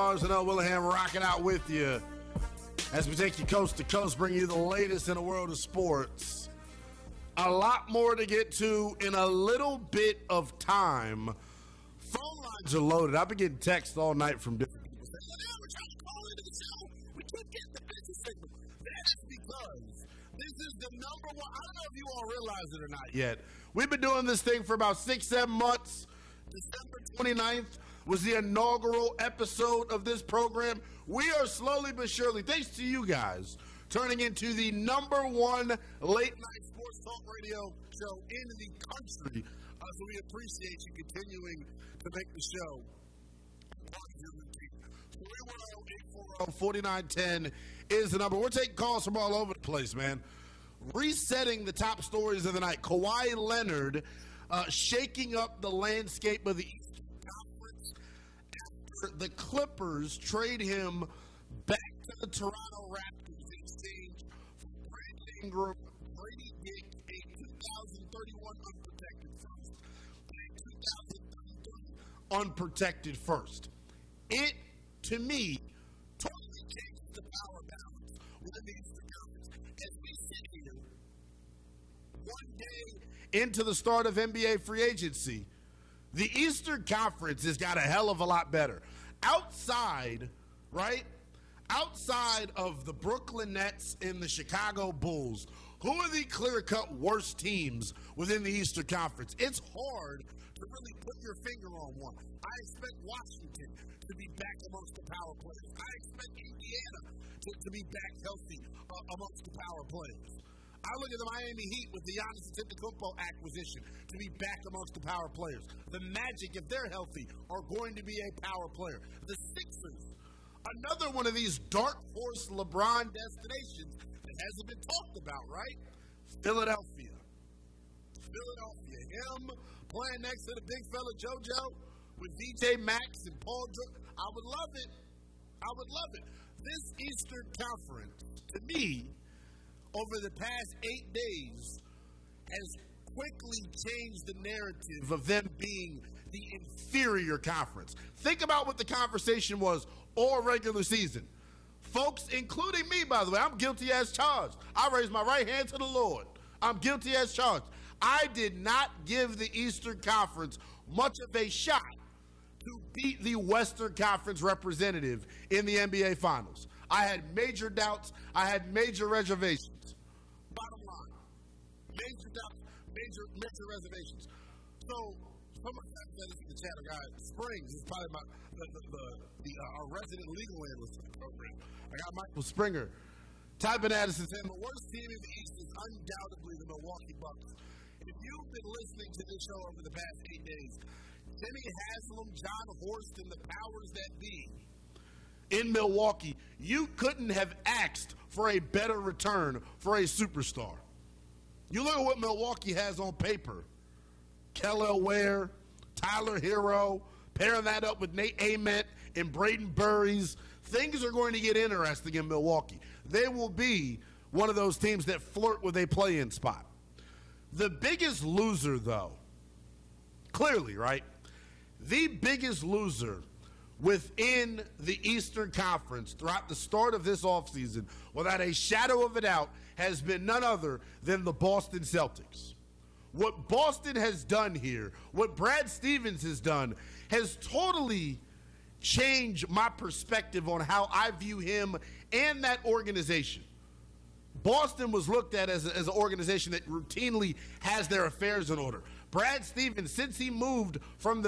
Charles and L. Willingham rocking out with you as we take you coast to coast, bring you the latest in the world of sports. A lot more to get to in a little bit of time. Phone lines are loaded. I've been getting texts all night from different people saying, we're trying to call into the show. We can't get the business signal. That's because this is the number one. I don't know if you all realize it or not yet. We've been doing this thing for about 6-7 months. December 29th was the inaugural episode of this program. We are slowly but surely, thanks to you guys, turning into the number one late-night sports talk radio show in the country. So we appreciate you continuing to make the show. 310-840-4910 is the number. We're taking calls from all over the place, man. Resetting the top stories of the night. Kawhi Leonard shaking up the landscape of the Eastern Conference after the Clippers trade him back to the Toronto Raptors in exchange for Brandon Ingram, Brady Gink, a 2031 unprotected first. It, to me, totally changes the power balance within the Eastern Conference. As we sit here, one day into the start of NBA free agency, the Eastern Conference has got a hell of a lot better. Outside, right? Outside of the Brooklyn Nets and the Chicago Bulls, who are the clear-cut worst teams within the Eastern Conference? It's hard to really put your finger on one. I expect Washington to be back amongst the power players. I expect Indiana to be back healthy amongst the power players. I look at the Miami Heat with the Giannis Antetokounmpo acquisition to be back amongst the power players. The Magic, if they're healthy, are going to be a power player. The Sixers, another one of these dark horse LeBron destinations that hasn't been talked about, right? Philadelphia. Him playing next to the big fella JoJo with DJ Max and Paul George. I would love it. This Eastern Conference, to me, over the past 8 days, has quickly changed the narrative of them being the inferior conference. Think about what the conversation was all regular season. Folks, including me, by the way, I'm guilty as charged. I raise my right hand to the Lord. I'm guilty as charged. I did not give the Eastern Conference much of a shot to beat the Western Conference representative in the NBA Finals. I had major doubts. I had major reservations. Bottom line, major doubts, major reservations. So, someone said this in the chat, a guy, Springs is probably our resident legal analyst in the program. I got Michael Springer typing at us and saying the worst team in the East is undoubtedly the Milwaukee Bucks. If you've been listening to this show over the past 8 days, Jimmy Haslam, John Horst, and the powers that be in Milwaukee, you couldn't have asked for a better return for a superstar. You look at what Milwaukee has on paper. Kelly Ware, Tyler Hero, pairing that up with Nate Ament and Braden Burries. Things are going to get interesting in Milwaukee. They will be one of those teams that flirt with a play-in spot. The biggest loser, though, clearly, right? The biggest loser within the Eastern Conference throughout the start of this offseason, without a shadow of a doubt, has been none other than the Boston Celtics. What Boston has done here, what Brad Stevens has done, has totally changed my perspective on how I view him and that organization. Boston was looked at as an organization that routinely has their affairs in order. Brad Stevens, since he moved from the